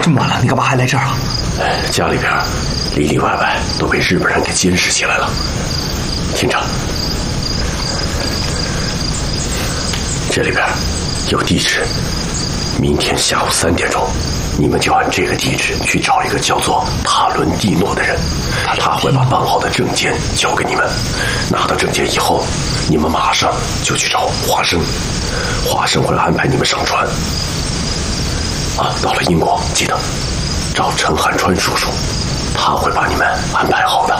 这么晚了，你干嘛还来这儿啊？ 家里边里里外外都被日本人给监视起来了。听着，这里边有地址，明天下午3点钟，你们就按这个地址去找一个叫做塔伦蒂诺的人，他会把办好的证件交给你们。拿到证件以后，你们马上就去找华生，华生会安排你们上船。到了英国，记得找陈汉川叔叔，他会把你们安排好的。